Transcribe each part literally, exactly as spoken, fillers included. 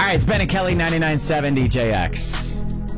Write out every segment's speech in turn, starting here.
All right, it's Ben and Kelly, ninety-nine point seven D J X.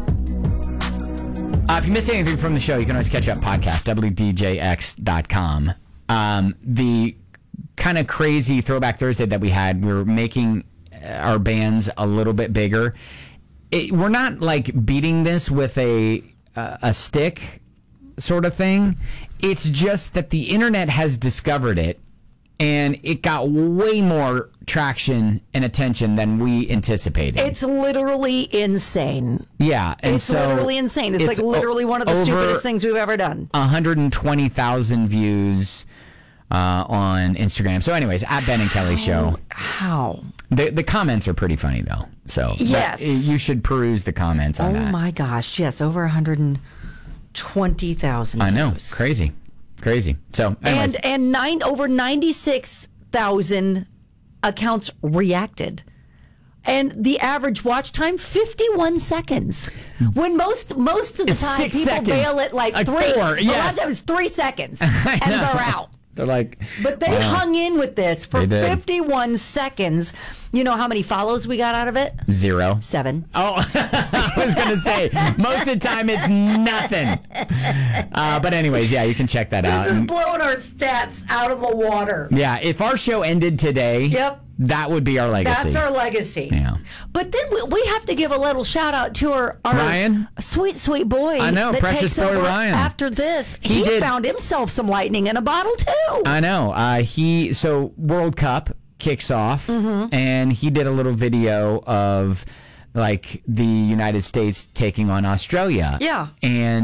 Uh, if you missed anything from the show, you can always catch up podcast, W D J X dot com. Um, the kind of crazy Throwback Thursday that we had, we were making our bands a little bit bigger. It, we're not like beating this with a uh, a stick sort of thing. It's just that the internet has discovered it, and it got way more traction and attention than we anticipated. It's literally insane. Yeah. And it's so literally insane. It's, it's like literally o- one of the over stupidest things we've ever done. one hundred twenty thousand views uh, on Instagram. So anyways, at Ben and Kelly Show. How? The the comments are pretty funny, though. So yes. that, you should peruse the comments on oh that. Oh, my gosh. Yes, over one hundred twenty thousand I know. views. Crazy. Crazy. So anyways. And, and nine over ninety-six thousand accounts reacted. And the average watch time, fifty-one seconds. When most most of the It's time, six people seconds. bail at like, Like three. four, A yes. lot of times three seconds. And they're out. They're like, But they wow. hung in with this for They did. fifty-one seconds. You know how many follows we got out of it? Zero. Seven. Oh, I was going to say, most of the time it's nothing. Uh, but anyways, yeah, you can check that out. This is And, blowing our stats out of the water. yeah, if our show ended today, Yep. that would be our legacy. That's our legacy. Yeah. But then we, we have to give a little shout out to our, our Ryan? sweet, sweet boy. I know, that precious takes boy over Ryan. After this, He he, did- found himself some lightning in a bottle too. I know. Uh, he so World Cup kicks off, Mm-hmm. and he did a little video of like the United States taking on Australia. Yeah. And